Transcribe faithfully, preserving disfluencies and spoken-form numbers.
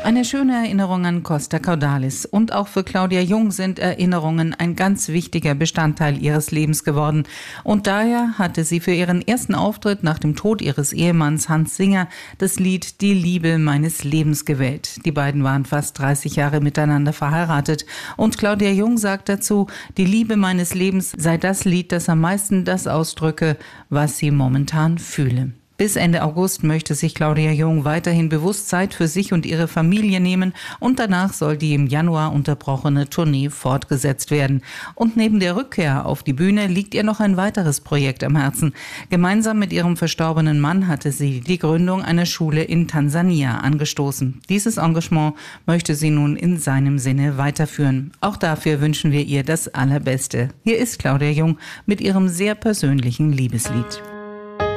Eine schöne Erinnerung an Costa Cordalis. Und auch für Claudia Jung sind Erinnerungen ein ganz wichtiger Bestandteil ihres Lebens geworden. Und daher hatte sie für ihren ersten Auftritt nach dem Tod ihres Ehemanns Hans Singer das Lied Die Liebe meines Lebens gewählt. Die beiden waren fast dreißig Jahre miteinander verheiratet. Und Claudia Jung sagt dazu, die Liebe meines Lebens sei das Lied, das am meisten das ausdrücke, was sie momentan fühle. Bis Ende August möchte sich Claudia Jung weiterhin bewusst Zeit für sich und ihre Familie nehmen und danach soll die im Januar unterbrochene Tournee fortgesetzt werden. Und neben der Rückkehr auf die Bühne liegt ihr noch ein weiteres Projekt am Herzen. Gemeinsam mit ihrem verstorbenen Mann hatte sie die Gründung einer Schule in Tansania angestoßen. Dieses Engagement möchte sie nun in seinem Sinne weiterführen. Auch dafür wünschen wir ihr das Allerbeste. Hier ist Claudia Jung mit ihrem sehr persönlichen Liebeslied.